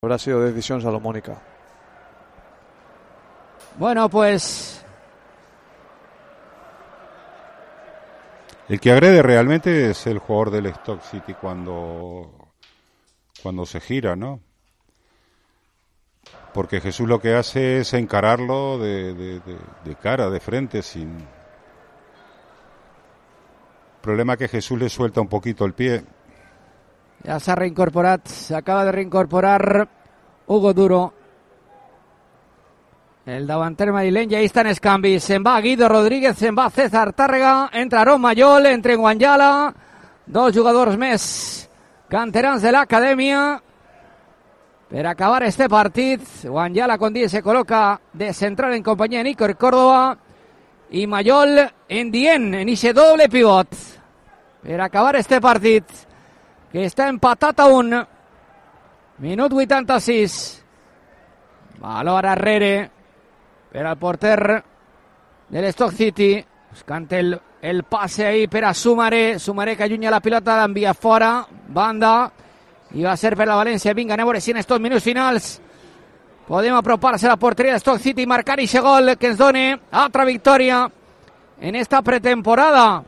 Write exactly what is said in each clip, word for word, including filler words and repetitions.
pero ha sido decisión salomónica. Bueno, pues el que agrede realmente es el jugador del Stoke City cuando, cuando se gira, ¿no? Porque Jesús lo que hace es encararlo de, de, de, de cara, de frente, sin... El problema es que Jesús le suelta un poquito el pie. Ja s'ha reincorporat, s'acaba de reincorporar Hugo Duro, el davanter madrileny. I ahí estan els canvis. Se'n va Guido Rodríguez, se'n va César Tàrrega, entra Aaron Mayol, entre Guanyala, dos jugadors més canterans de l'acadèmia per acabar este partit. Guanyala, com dic, se col·loca de central en companyia de Nico Córdoba i Mayol en dient, en ixe doble pivot per acabar este partit, que està empatat a un. Minut vuitanta-sis. Valor arrere per al porter de l'Stoke City, buscant el, el passe ahí per a Sumaré. Sumaré que allunya la pilota, l'envia fora, banda, i va ser per la València. Vinga, anem a veure si en estos minuts finals podem apropar-se a la porteria de Stoke City i marcar ixe gol que ens done altra victòria en esta pretemporada.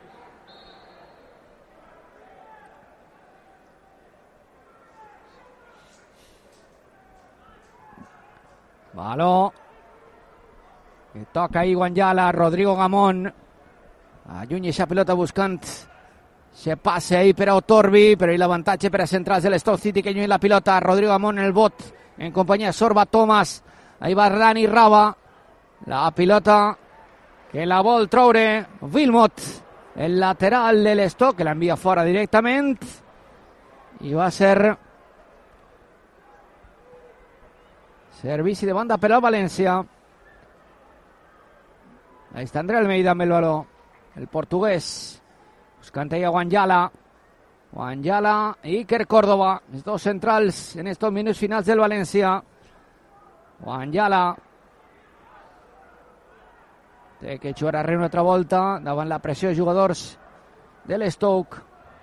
Baló que toca ahí Guanyala, Rodrigo Gamón allunya esa pilota buscant se passe ahí per a Otorbi, però ahí l'avantatge per a centrals de l'Stoke City, que allunya la pilota. Rodrigo Gamón en el bot en companyia de Sorba Thomas. Ahí va Rani Raba, la pilota que la vol treure Wilmot, el lateral de l'Stoke, que l'envia fora directament, i va ser servici de banda per al València. Ahí está André Almeida amb el baló, el portuguès, buscant ahí a Guanyala. Guanyala i Iker Córdoba, els dos centrals en estos minuts finals del València. Guanyala té que jugar arrere una altra volta davant la pressió de jugadors de l'Stoke.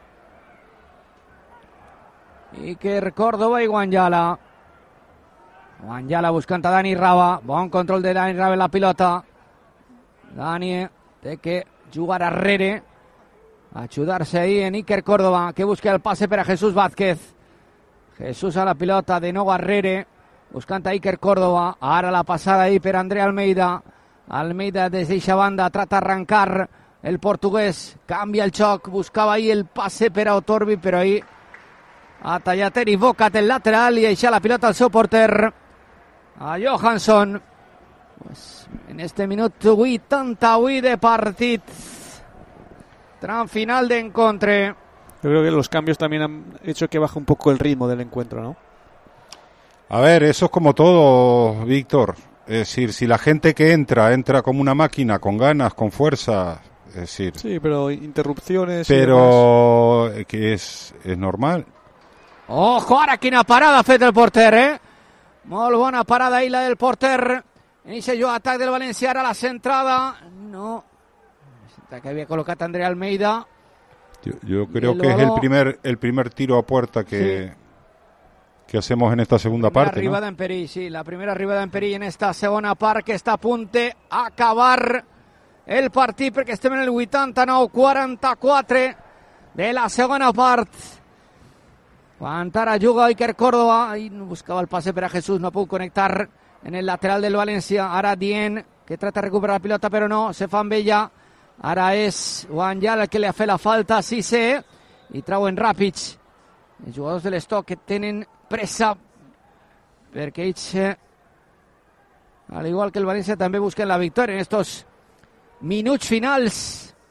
Iker Córdoba i Guanyala. Guanyala buscant a Dani Raba, bon control de Dani Raba en la pilota. Dani té que jugar arrere, ayudarse ahí en Iker Córdoba, que busca el pase para Jesús Vázquez. Jesús a la pilota, de nou arrere, buscant a Iker Córdoba. Ara la passada ahí per André Almeida. Almeida des d'eixa banda trata d'arrancar el portuguès, canvia el xoc, buscava ahí el pase per a Otorbi, però ahí ha tallat Eric Bocat el lateral i deixa la pilota al seu porter, a Johansson. Pues en este minut vuitanta-vuit de partit, tram final de encontre. Yo creo que los cambios también han hecho que baje un poco el ritmo del encuentro, ¿no? A ver, eso es como todo, Víctor. Es decir, si la gente que entra, entra como una máquina, con ganas, con fuerza, es decir... Sí, pero interrupciones... Pero que es, es normal. Ojo, ara quina parada ha fet el porter, eh? Molt bona parada ahí la del porter. Inicia jo atac del València, ara la centrada. No. Que había colocado André Almeida. Yo, yo creo que es el primer el primer tiro a puerta que, sí. que hacemos en esta segunda primera parte. Arribada, ¿no? En perill, sí, la primera arribada en perill en esta segona part, que està a punt d'acabar el partit, perquè estem en el vuitanta-nou quaranta-quatre de la segona part. Quan ara juga Iker Córdoba, i buscava el passe per a Jesús, no puc connectar en el lateral del València. Ara Dient, que trata de recuperar la pilota, però no, se fa amb ella. Ara és Guanyala el que li ha fet la falta, sí sé, i trauen ràpids els jugadors de l'Stoke, que tenen pressa, perquè ells, al igual que el València, també busquen la victòria en estos minuts finals.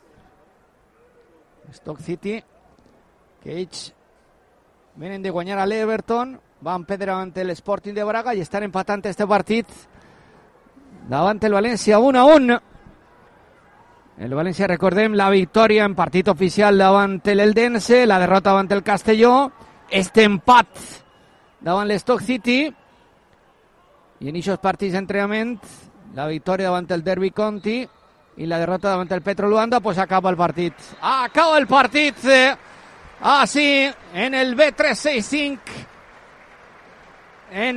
Stoke City, que ells venen de guanyar a l'Everton, van perdre davant l'Sporting de Braga i estan empatant este partit davant el València un a un. El València, recordem, la victòria en partit oficial davant l'Eldense, la derrota davant el Castelló, este empat davant l'Stoke City, i en aquests partits d'entrenament, la victòria davant el Derby County i la derrota davant el Petro Luanda, pues acaba el partit. Acaba el partit, eh, así, en el B tres seixanta i cinc, en